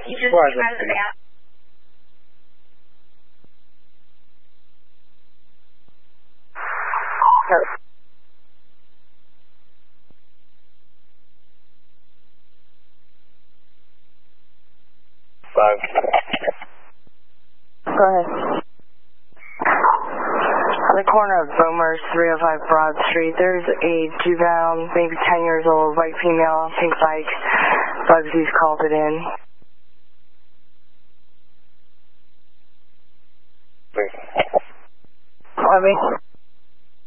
You just came out of the app. Go ahead. On the corner of Boomers, 305 Broad Street, there's a juvenile, maybe 10 years old, white female, pink bike. Bugsy's called it in. Pardon me?